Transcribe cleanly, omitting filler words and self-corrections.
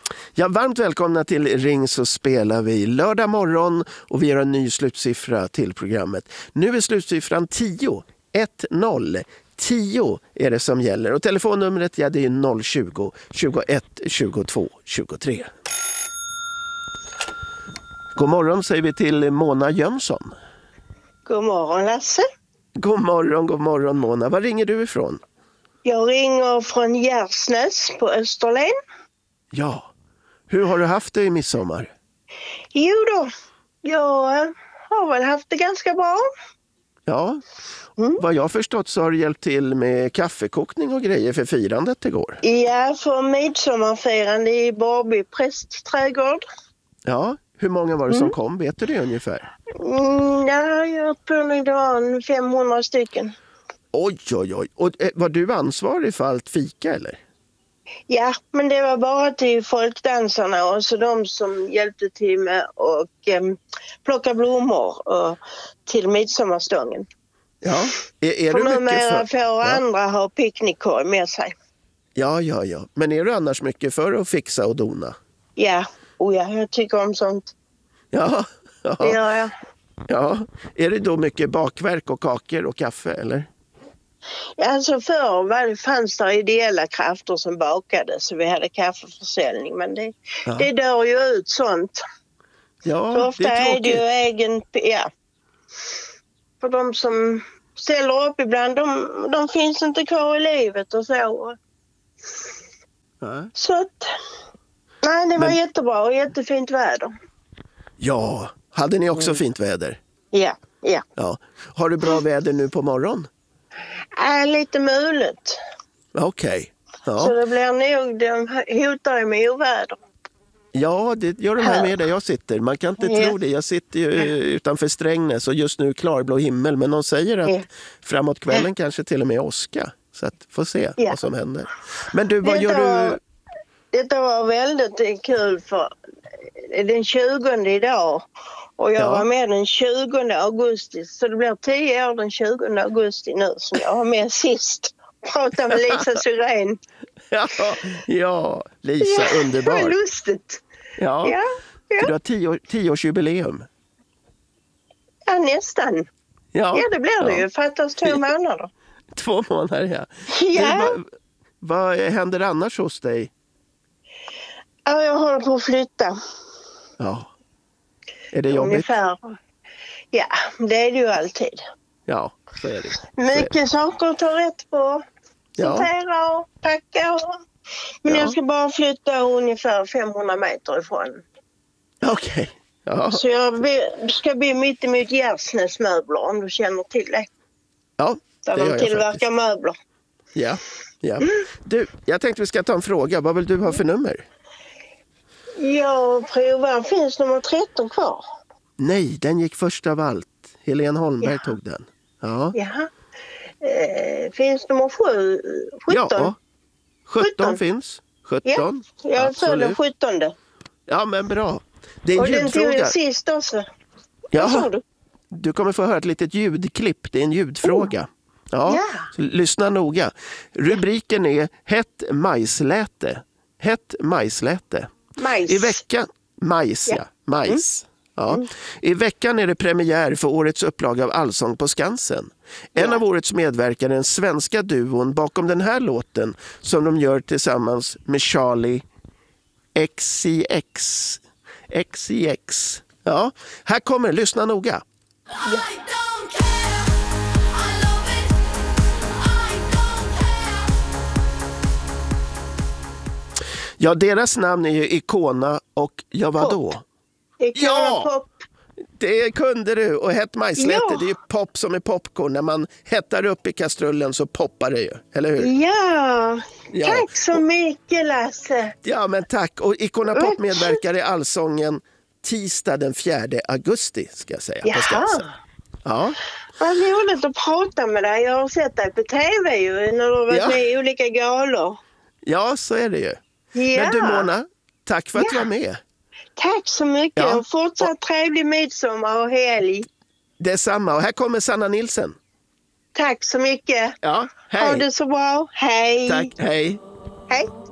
Ja, varmt välkomna till Ring så spelar vi lördag morgon och vi gör en ny slutsiffra till programmet. Nu är slutsiffran 10. 1-0. 10 är det som gäller och telefonnumret det är 020 21 22 23. God morgon säger vi till Mona Jönsson. God morgon Lasse. God morgon Mona. Var ringer du ifrån? Jag ringer från Gärsnäs på Österlen. Ja. Hur har du haft det i midsommar? Jo då, jag har väl haft det ganska bra. Ja, vad jag förstått så har du hjälpt till med kaffekokning och grejer för firandet igår. Ja, för midsommarfirande i Borby prästträdgård. Ja, hur många var det som kom? Vet du det ungefär? Ja, jag tror det var 500 stycken. Oj. Och var du ansvarig för allt fika eller? Ja, men det var bara till folkdansarna och så de som hjälpte till med och plocka blommor och till midsommarstången. Ja, är för du mycket numera för... får andra ha picknickkorg med sig. Ja. Men är du annars mycket för att fixa och dona? Ja, jag tycker om sånt. Ja. Det gör jag. Ja, är det då mycket bakverk och kakor och kaffe eller? Alltså förr fanns det ideella krafter som bakade så vi hade kaffeförsäljning men det dör ju ut sånt. Ja, för ofta det är är det ju egen, för de som ställer upp ibland de finns inte kvar i livet och så. Så att, det var jättebra och jättefint väder. Ja, hade ni också fint väder? Ja. Har du bra väder nu på morgon? Lite mulet. Okej. Ja. Så det blir nog, de hotar med oväder. Ja, det gör de här med där jag sitter. Man kan inte tro det. Jag sitter ju utanför Strängnäs och just nu klarblå himmel. Men de säger att framåt kvällen kanske till och med åska. Så att får se vad som händer. Men du, vad gör du? Detta var väldigt kul för den 20 idag. Och jag var med den 20 augusti. Så det blir 10 år den 20 augusti nu som jag var med sist. Prata med Lisa Syrén. Ja, Lisa, underbar. Det var lustigt. Ja. Du har 10-årsjubileum. Ja, nästan. Ja, det blir det ju. Fattas 2 månader. 2 månader, Ja. Vad händer annars hos dig? Ja, jag håller på att flytta. Ja. Är det jobbigt? Ungefär. Ja, det är det ju alltid. Ja, så är det. Mycket saker att ta rätt på. Sortera och packa. Men jag ska bara flytta ungefär 500 meter ifrån. Okej. Ja. Så jag ska bli mitt emot Gärsnäs möbler om du känner till det. Ja, där de tillverkar möbler. Ja. Du, jag tänkte vi ska ta en fråga. Vad vill du ha för nummer? Jag provar. Finns nummer 13 kvar? Nej, den gick först av allt. Helene Holmberg tog den. Ja. Jaha. Finns nummer 7? 17? Ja, 17 finns. 17. Ja, jag följer 17. Ja, men bra. Det är en och ljudfråga. Den tog jag sist också. Ja, du kommer få höra ett litet ljudklipp. Det är en ljudfråga. Ja. Så lyssna noga. Rubriken är Hett majsläte. Hett majsläte. Majs. I veckan... Majs, majs. Ja. I veckan är det premiär för årets upplaga av Allsång på Skansen. En av årets medverkare är den svenska duon bakom den här låten som de gör tillsammans med Charlie XCX. Ja, här kommer, lyssna noga. Ja, deras namn är ju Icona och vadå? Icona Pop. Det kunde du. Och hett majsläte, det är ju pop som är popcorn. När man hettar upp i kastrullen så poppar det ju, eller hur? Ja. Tack så mycket Lasse. Ja, men tack. Och Icona Pop medverkar i Allsången tisdag den 4 augusti, ska jag säga. På Skansen. Ja. Vad roligt att prata med dig. Jag har sett dig på tv ju när du har varit med i olika galor. Ja, så är det ju. Ja. Men du Mona, tack för att du var med. Tack så mycket. Och fortsatt trevlig midsommar och helg. Detsamma. Och här kommer Sanna Nilsson. Tack så mycket. Ja, hej. Ha det så bra. Hej. Tack, hej. Hej.